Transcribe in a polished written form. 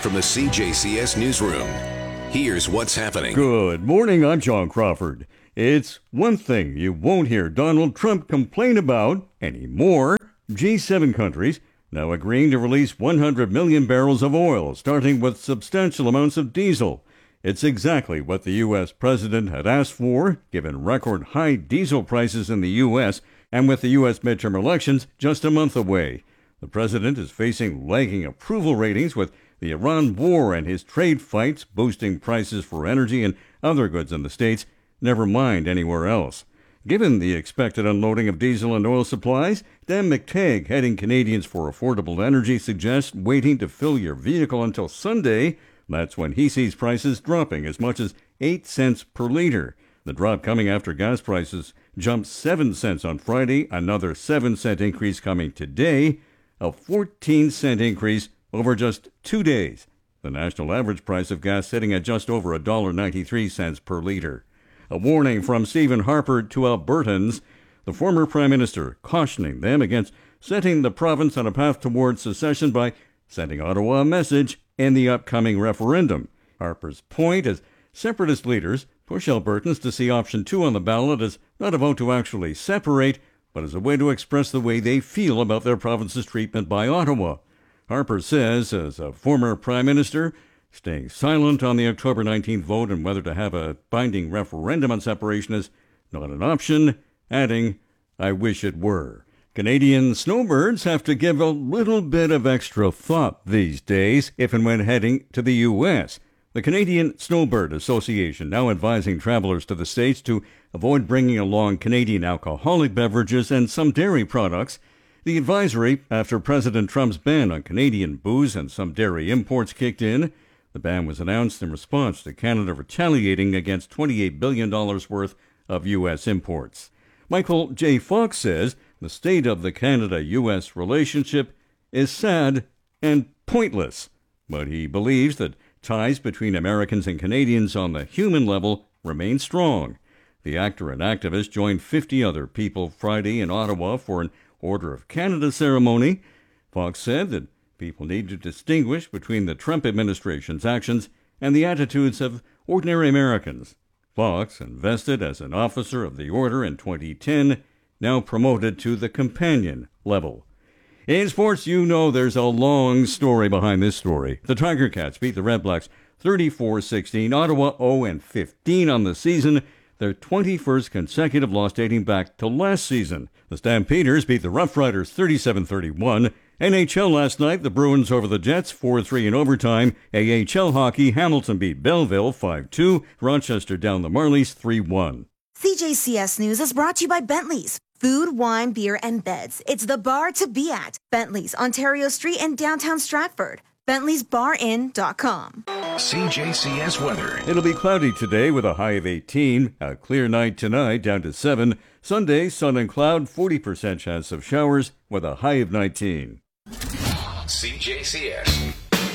from the CJCS Newsroom. Here's what's happening. Good morning, I'm John Crawford. It's one thing you won't hear Donald Trump complain about anymore. G7 countries now agreeing to release 100 million barrels of oil, starting with substantial amounts of diesel. It's exactly what the U.S. president had asked for, given record high diesel prices in the U.S., and with the U.S. midterm elections just a month away. The president is facing lagging approval ratings with the Iran war and his trade fights boosting prices for energy and other goods in the States, never mind anywhere else. Given the expected unloading of diesel and oil supplies, Dan McTagg, heading Canadians for Affordable Energy, suggests waiting to fill your vehicle until Sunday. That's when he sees prices dropping as much as 8 cents per liter. The drop coming after gas prices jumped 7 cents on Friday, another 7-cent increase coming today, a 14-cent increase over just 2 days. The national average price of gas sitting at just over $1.93 per liter. A warning from Stephen Harper to Albertans, the former prime minister cautioning them against setting the province on a path towards secession by sending Ottawa a message in the upcoming referendum. Harper's point is separatist leaders push Albertans to see option 2 on the ballot as not a vote to actually separate, but as a way to express the way they feel about their province's treatment by Ottawa. Harper says, as a former prime minister, staying silent on the October 19th vote and whether to have a binding referendum on separation is not an option, adding, "I wish it were." Canadian snowbirds have to give a little bit of extra thought these days if and when heading to the U.S. The Canadian Snowbird Association now advising travelers to the States to avoid bringing along Canadian alcoholic beverages and some dairy products. The advisory after President Trump's ban on Canadian booze and some dairy imports kicked in. The ban was announced in response to Canada retaliating against $28 billion worth of U.S. imports. Michael J. Fox says the state of the Canada-U.S. relationship is sad and pointless, but he believes that ties between Americans and Canadians on the human level remain strong. The actor and activist joined 50 other people Friday in Ottawa for an Order of Canada ceremony. Fox said that people need to distinguish between the Trump administration's actions and the attitudes of ordinary Americans. Fox, invested as an officer of the Order in 2010, now promoted to the companion level. In sports, you know there's a long story behind this story. The Tiger Cats beat the Red Blacks 34-16, Ottawa 0-15 on the season, their 21st consecutive loss dating back to last season. The Stampeders beat the Rough Riders 37-31. NHL last night, the Bruins over the Jets 4-3 in overtime. AHL hockey, Hamilton beat Belleville 5-2. Rochester down the Marlies 3-1. CJCS News is brought to you by Bentley's. Food, wine, beer, and beds. It's the bar to be at. Bentley's, Ontario Street in downtown Stratford. Bentley'sBarIn.com. CJCS weather. It'll be cloudy today with a high of 18. A clear night tonight down to 7. Sunday, sun and cloud, 40% chance of showers with a high of 19. CJCS